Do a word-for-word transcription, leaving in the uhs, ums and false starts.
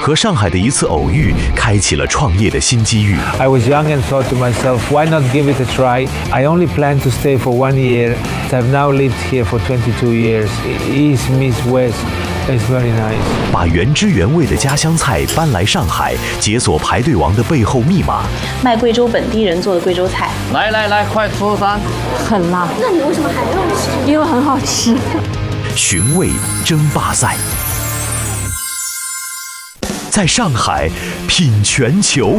和上海的一次偶遇，开启了创业的新机遇。 I was young and thought to myself, why not give it a try? I only planned to stay for one year. I've now lived here for twenty-two years. East meets West. It's very nice. 把原汁原味的家乡菜搬来上海，解锁排队王的背后密码。 卖贵州本地人做的贵州菜。 来来来，快出单！ 很辣。 那你为什么还让我吃？ 因为很好吃。 寻味争霸赛，在上海品全球。